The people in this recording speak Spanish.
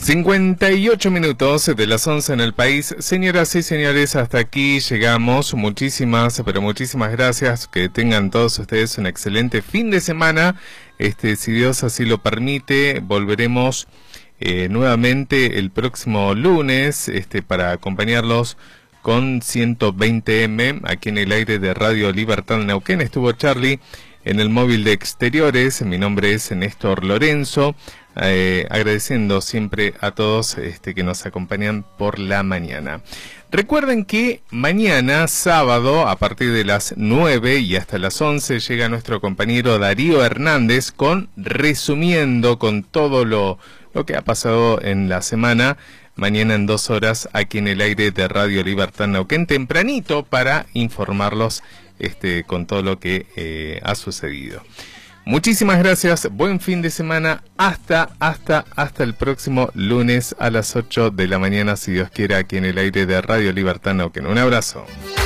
58 minutos de las 11 en el país. Señoras y señores, hasta aquí llegamos. Muchísimas, pero muchísimas gracias. Que tengan todos ustedes un excelente fin de semana. Si Dios así lo permite, volveremos nuevamente el próximo lunes para acompañarlos con 120M aquí en el aire de Radio Libertad Neuquén. Estuvo Charlie en el móvil de exteriores. Mi nombre es Néstor Lorenzo. Agradeciendo siempre a todos que nos acompañan por la mañana. Recuerden que mañana sábado a partir de las 9 y hasta las 11 llega nuestro compañero Darío Hernández con resumiendo con todo lo que ha pasado en la semana. Mañana en 2 horas aquí en el aire de Radio Libertad Neuquén, tempranito, para informarlos con todo lo que ha sucedido. Muchísimas gracias, buen fin de semana, hasta el próximo lunes a las 8 de la mañana, si Dios quiere, aquí en el aire de Radio Libertad Neuquén. Un abrazo.